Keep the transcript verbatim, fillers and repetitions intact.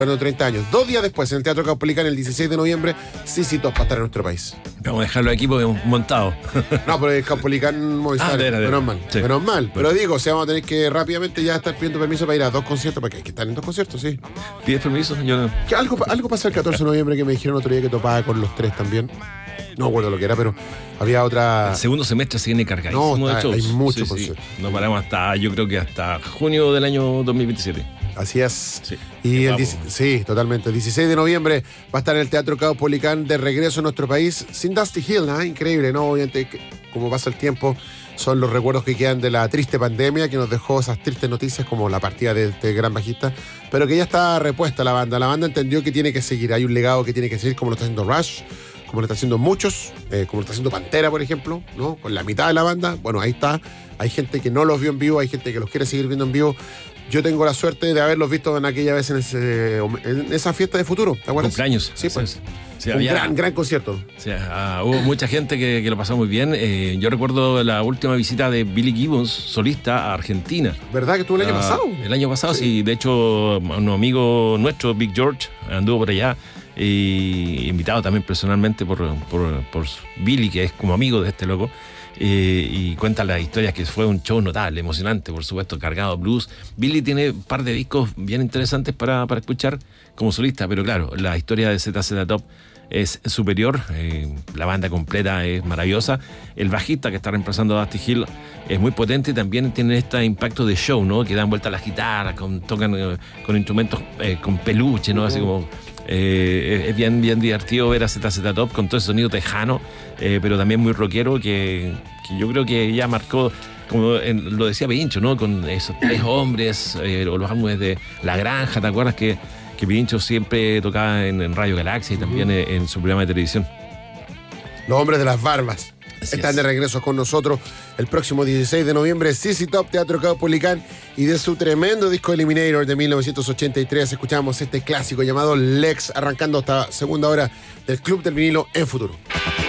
Perdón, treinta años. Dos días después, en el Teatro Caupolicán, el dieciséis de noviembre, Z Z Top va a estar en nuestro país. Vamos a dejarlo aquí porque hemos montado. No, pero el Caupolicán Movistar, Ah, de, de, de. menos mal, Sí. menos mal. Pero digo, o sea, vamos a tener que rápidamente ya estar pidiendo permiso para ir a dos conciertos, porque hay que estar en dos conciertos, sí. ¿Pides permiso? Yo no. Que algo, algo pasó el catorce de noviembre que me dijeron otro día que topaba con los tres también. No recuerdo lo que era, pero había otra... El segundo semestre se viene cargadísimo No, de está- shows. hay muchos Sí, sí. conciertos. No paramos hasta, yo creo que hasta junio del año dos mil veintisiete. Así es. Sí. Y Qué el guapo. dieci- sí, totalmente. El dieciséis de noviembre va a estar en el Teatro Caupolicán de regreso a nuestro país sin Dusty Hill, ¿no? Increíble, ¿no? Obviamente, que- como pasa el tiempo, son los recuerdos que quedan de la triste pandemia que nos dejó esas tristes noticias como la partida de este gran bajista, pero que ya está repuesta la banda. La banda entendió que tiene que seguir. Hay un legado que tiene que seguir, como lo está haciendo Rush, como lo está haciendo muchos, eh, como lo está haciendo Pantera, por ejemplo, ¿no? Con la mitad de la banda. Bueno, ahí está. Hay gente que no los vio en vivo, hay gente que los quiere seguir viendo en vivo. Yo tengo la suerte de haberlos visto en aquella vez en, ese, en esa fiesta de futuro, ¿te acuerdas? Cumpleaños. Sí, pues. Sí, Un había- gran, gran concierto. O sea, ah, hubo mucha gente que, que lo pasó muy bien. Eh, yo recuerdo la última visita de Billy Gibbons, solista, a Argentina. ¿Verdad que estuvo el año Ah, pasado? El año pasado, sí. De hecho, un amigo nuestro, Big George, anduvo por allá. Y invitado también personalmente por, por, por Billy, que es como amigo de este loco. Eh, y cuenta las historias que fue un show notable, emocionante, por supuesto, cargado de blues. Billy tiene un par de discos bien interesantes para, para escuchar como solista, pero claro, la historia de Z Z Top es superior, eh, la banda completa es maravillosa, el bajista que está reemplazando a Dusty Hill es muy potente y también tiene este impacto de show, ¿no? Que dan vuelta las guitarras, con, tocan eh, con instrumentos eh, con peluche, ¿no? Así como eh, es bien, bien divertido ver a Z Z Top con todo ese sonido tejano, eh, pero también muy rockero que, que yo creo que ya marcó, como en- lo decía Pincho, ¿no? Con esos tres hombres, eh, o los álbumes de La Granja, ¿te acuerdas que que Pincho siempre tocaba en, en Radio Galaxia y también en, en su programa de televisión? Los hombres de las barbas. Así Están es. de regreso con nosotros el próximo dieciséis de noviembre. Z Z Top, Teatro Caupolicán, y de su tremendo disco Eliminator de mil novecientos ochenta y tres escuchamos este clásico llamado Lex, arrancando esta segunda hora del Club del Vinilo en Futuro.